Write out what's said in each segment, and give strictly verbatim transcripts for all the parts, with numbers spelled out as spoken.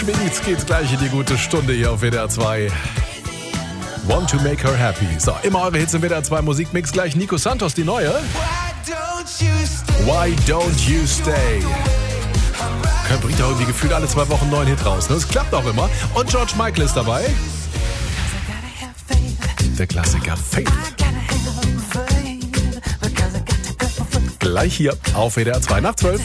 Jetzt geht's gleich in die gute Stunde hier auf W D R zwei. Want to make her happy. So, immer eure Hits im W D R zwei Musikmix. Gleich Nico Santos, die neue. Why don't you stay? Bringt ja irgendwie gefühlt alle zwei Wochen einen neuen Hit raus. Ne? Das klappt auch immer. Und George Michael ist dabei. Der Klassiker Faith. Gleich hier auf W D R zwei nach zwölf.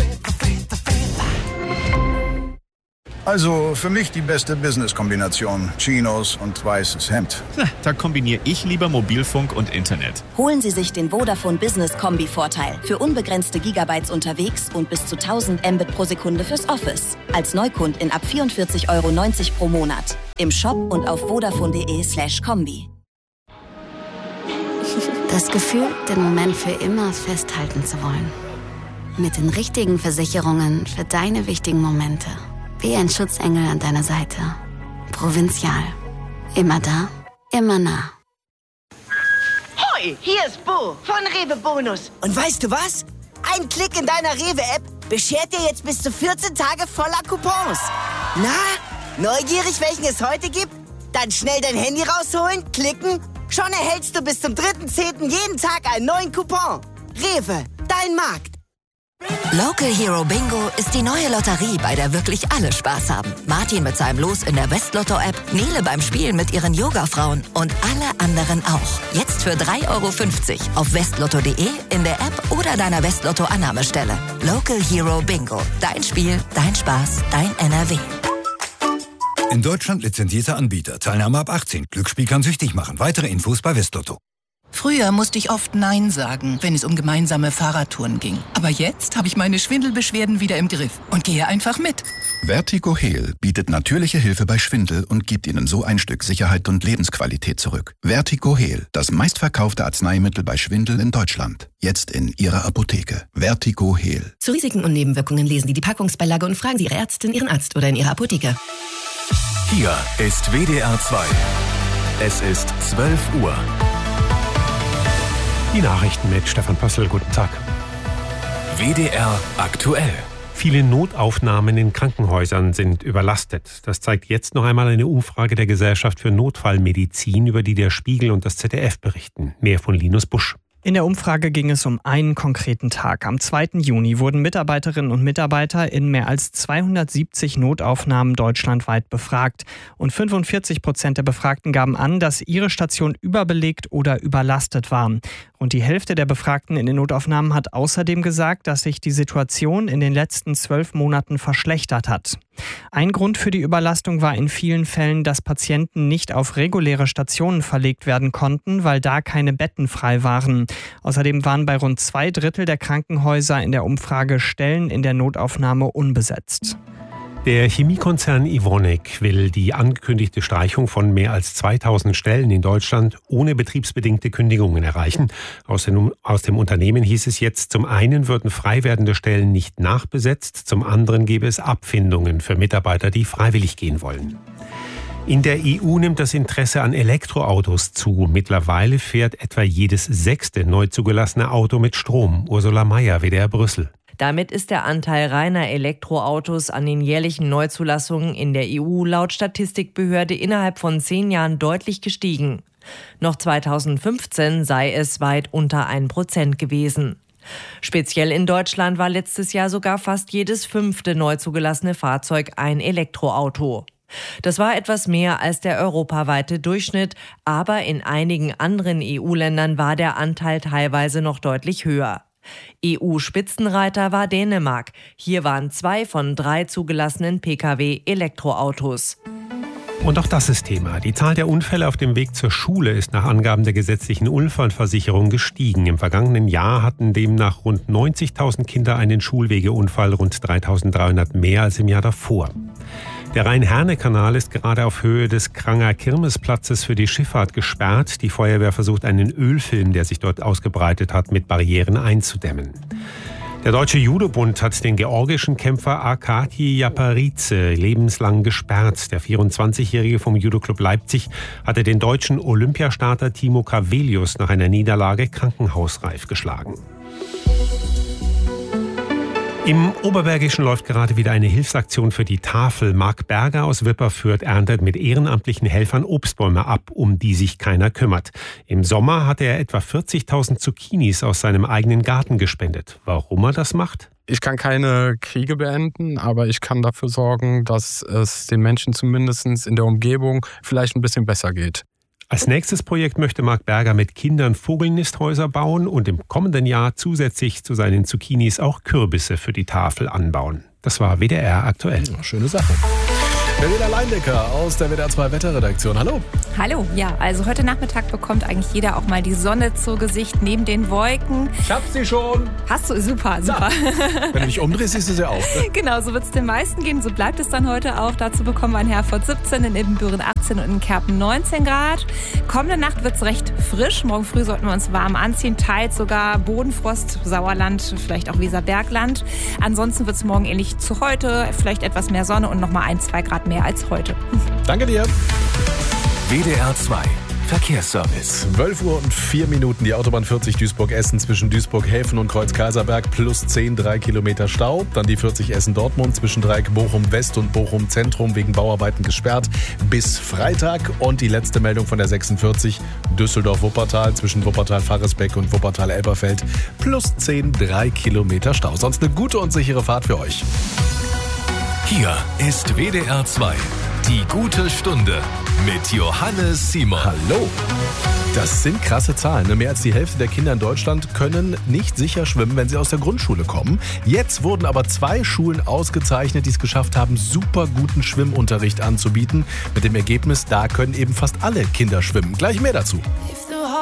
Also für mich die beste Business-Kombination. Chinos und weißes Hemd. Na, da kombiniere ich lieber Mobilfunk und Internet. Holen Sie sich den Vodafone Business Kombi-Vorteil. Für unbegrenzte Gigabytes unterwegs und bis zu tausend Mbit pro Sekunde fürs Office. Als Neukundin ab vierundvierzig Euro neunzig pro Monat. Im Shop und auf vodafone.de slash Kombi. Das Gefühl, den Moment für immer festhalten zu wollen. Mit den richtigen Versicherungen für deine wichtigen Momente. Wie ein Schutzengel an deiner Seite. Provinzial. Immer da, immer nah. Hoi, hier ist Bo von Rewe Bonus. Und weißt du was? Ein Klick in deiner Rewe-App beschert dir jetzt bis zu vierzehn Tage voller Coupons. Na, neugierig, welchen es heute gibt? Dann schnell dein Handy rausholen, klicken. Schon erhältst du bis zum dritten zehnten jeden Tag einen neuen Coupon. Rewe, dein Markt. Local Hero Bingo ist die neue Lotterie, bei der wirklich alle Spaß haben. Martin mit seinem Los in der Westlotto-App, Nele beim Spielen mit ihren Yoga-Frauen und alle anderen auch. Jetzt für drei Euro fünfzig auf westlotto punkt de, in der App oder deiner Westlotto-Annahmestelle. Local Hero Bingo. Dein Spiel, dein Spaß, dein N R W. In Deutschland lizenzierter Anbieter. Teilnahme ab achtzehn. Glücksspiel kann süchtig machen. Weitere Infos bei Westlotto. Früher musste ich oft Nein sagen, wenn es um gemeinsame Fahrradtouren ging. Aber jetzt habe ich meine Schwindelbeschwerden wieder im Griff und gehe einfach mit. Vertigo Heal bietet natürliche Hilfe bei Schwindel und gibt Ihnen so ein Stück Sicherheit und Lebensqualität zurück. Vertigo Heal, das meistverkaufte Arzneimittel bei Schwindel in Deutschland. Jetzt in Ihrer Apotheke. Vertigo Heal. Zu Risiken und Nebenwirkungen lesen Sie die Packungsbeilage und fragen Sie Ihre Ärztin, Ihren Arzt oder in Ihrer Apotheke. Hier ist W D R zwei. Es ist zwölf Uhr. Die Nachrichten mit Stefan Pössl. Guten Tag. W D R aktuell. Viele Notaufnahmen in Krankenhäusern sind überlastet. Das zeigt jetzt noch einmal eine Umfrage der Gesellschaft für Notfallmedizin, über die der Spiegel und das Z D F berichten. Mehr von Linus Busch. In der Umfrage ging es um einen konkreten Tag. Am zweiten Juni wurden Mitarbeiterinnen und Mitarbeiter in mehr als zweihundertsiebzig Notaufnahmen deutschlandweit befragt. Und fünfundvierzig Prozent der Befragten gaben an, dass ihre Station überbelegt oder überlastet war. Rund die Hälfte der Befragten in den Notaufnahmen hat außerdem gesagt, dass sich die Situation in den letzten zwölf Monaten verschlechtert hat. Ein Grund für die Überlastung war in vielen Fällen, dass Patienten nicht auf reguläre Stationen verlegt werden konnten, weil da keine Betten frei waren. Außerdem waren bei rund zwei Drittel der Krankenhäuser in der Umfrage Stellen in der Notaufnahme unbesetzt. Der Chemiekonzern Evonik will die angekündigte Streichung von mehr als zweitausend Stellen in Deutschland ohne betriebsbedingte Kündigungen erreichen. Aus dem, aus dem Unternehmen hieß es jetzt, zum einen würden frei werdende Stellen nicht nachbesetzt, zum anderen gäbe es Abfindungen für Mitarbeiter, die freiwillig gehen wollen. In der E U nimmt das Interesse an Elektroautos zu. Mittlerweile fährt etwa jedes sechste neu zugelassene Auto mit Strom. Ursula Mayer, W D R Brüssel. Damit ist der Anteil reiner Elektroautos an den jährlichen Neuzulassungen in der E U laut Statistikbehörde innerhalb von zehn Jahren deutlich gestiegen. Noch zweitausendfünfzehn sei es weit unter ein Prozent gewesen. Speziell in Deutschland war letztes Jahr sogar fast jedes fünfte neu zugelassene Fahrzeug ein Elektroauto. Das war etwas mehr als der europaweite Durchschnitt, aber in einigen anderen E U-Ländern war der Anteil teilweise noch deutlich höher. E U-Spitzenreiter war Dänemark. Hier waren zwei von drei zugelassenen Pkw Elektroautos. Und auch das ist Thema. Die Zahl der Unfälle auf dem Weg zur Schule ist nach Angaben der gesetzlichen Unfallversicherung gestiegen. Im vergangenen Jahr hatten demnach rund neunzigtausend Kinder einen Schulwegeunfall, rund dreitausenddreihundert mehr als im Jahr davor. Der Rhein-Herne-Kanal ist gerade auf Höhe des Kranger Kirmesplatzes für die Schifffahrt gesperrt. Die Feuerwehr versucht, einen Ölfilm, der sich dort ausgebreitet hat, mit Barrieren einzudämmen. Der Deutsche Judo-Bund hat den georgischen Kämpfer Arkadi Japaridze lebenslang gesperrt. Der vierundzwanzigjährige vom Judo-Club Leipzig hatte den deutschen Olympiastarter Timo Cavelius nach einer Niederlage krankenhausreif geschlagen. Im Oberbergischen läuft gerade wieder eine Hilfsaktion für die Tafel. Marc Berger aus Wipperfürth erntet mit ehrenamtlichen Helfern Obstbäume ab, um die sich keiner kümmert. Im Sommer hatte er etwa vierzigtausend Zucchinis aus seinem eigenen Garten gespendet. Warum er das macht? Ich kann keine Kriege beenden, aber ich kann dafür sorgen, dass es den Menschen zumindest in der Umgebung vielleicht ein bisschen besser geht. Als nächstes Projekt möchte Marc Berger mit Kindern Vogelnisthäuser bauen und im kommenden Jahr zusätzlich zu seinen Zucchinis auch Kürbisse für die Tafel anbauen. Das war W D R aktuell. Ja, schöne Sache. Verena Leindecker aus der W D R zwei Wetterredaktion. Hallo. Hallo, ja, also heute Nachmittag bekommt eigentlich jeder auch mal die Sonne zu Gesicht neben den Wolken. Ich hab sie schon. Hast du? Super, super. Ja. Wenn du dich umdrehst, siehst du sie auch. Ne? Genau, so wird es den meisten gehen. So bleibt es dann heute auch. Dazu bekommen wir in Herford siebzehn, in Ibbenbüren achtzehn und in Kerpen neunzehn Grad. Kommende Nacht wird es recht frisch. Morgen früh sollten wir uns warm anziehen. Teils sogar Bodenfrost, Sauerland, vielleicht auch Weserbergland. Ansonsten wird es morgen ähnlich zu heute. Vielleicht etwas mehr Sonne und nochmal ein, zwei Grad mehr als heute. Danke dir. W D R zwei Verkehrsservice. zwölf Uhr und vier Minuten, die Autobahn vierzig Duisburg-Essen zwischen Duisburg-Häfen und Kreuz-Kaiserberg plus zehn, drei Kilometer Stau. Dann die vierzig Essen-Dortmund zwischen Dreieck Bochum-West und Bochum-Zentrum wegen Bauarbeiten gesperrt bis Freitag. Und die letzte Meldung von der sechsundvierzig Düsseldorf-Wuppertal zwischen Wuppertal-Faresbeck und Wuppertal-Elberfeld plus zehn, drei Kilometer Stau. Sonst eine gute und sichere Fahrt für euch. Hier ist W D R zwei. Die gute Stunde mit Johannes Simon. Hallo. Das sind krasse Zahlen. Mehr als die Hälfte der Kinder in Deutschland können nicht sicher schwimmen, wenn sie aus der Grundschule kommen. Jetzt wurden aber zwei Schulen ausgezeichnet, die es geschafft haben, super guten Schwimmunterricht anzubieten. Mit dem Ergebnis, da können eben fast alle Kinder schwimmen. Gleich mehr dazu.